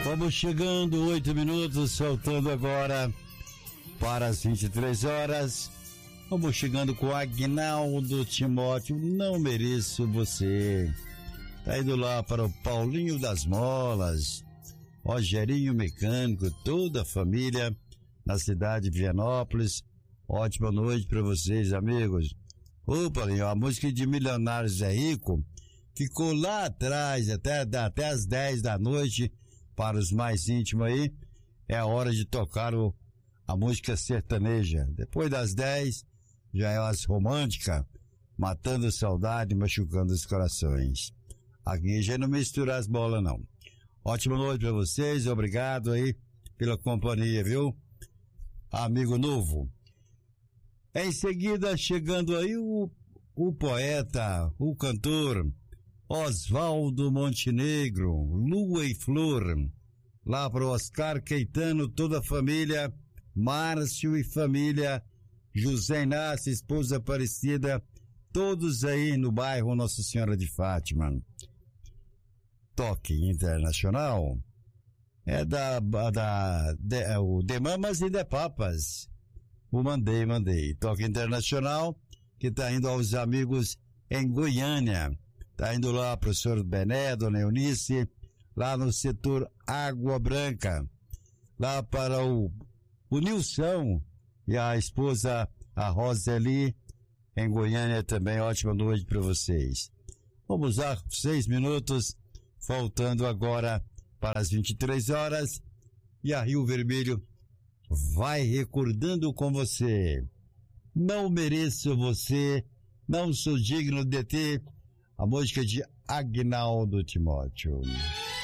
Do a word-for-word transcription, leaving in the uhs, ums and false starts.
Vamos chegando, oito minutos, faltando agora para as vinte e três horas. Vamos chegando com Agnaldo Timóteo, Não Mereço Você. Tá indo lá para o Paulinho das Molas, Rogerinho Mecânico, toda a família na cidade de Vianópolis. Ótima noite para vocês, amigos. Ô, Paulinho, a música de Milionários é Rico ficou lá atrás, até, até as dez da noite, para os mais íntimos aí. É a hora de tocar o, a música sertaneja. Depois das dez, já é as românticas, matando saudade, machucando os corações. Aqui já não mistura as bolas, não. Ótima noite para vocês, obrigado aí pela companhia, viu? Amigo novo. Em seguida, chegando aí o, o poeta, o cantor Oswaldo Montenegro, Lua e Flor, lá para o Oscar Caetano, toda a família, Márcio e família, José Inácio, esposa Aparecida, todos aí no bairro Nossa Senhora de Fátima. Toque internacional é da, da de, é o de Mamas e de Papas. O mandei, mandei. Toque internacional que tá indo aos amigos em Goiânia. Tá indo lá, professor Bené, dona Eunice, lá no setor Água Branca. Lá para o, o Nilson e a esposa, a Roseli, em Goiânia também. Ótima noite para vocês. Vamos lá, seis minutos, faltando agora para as vinte e três horas. E a Rio Vermelho vai recordando com você. Não mereço você, não sou digno de ter. A música de Agnaldo Timóteo.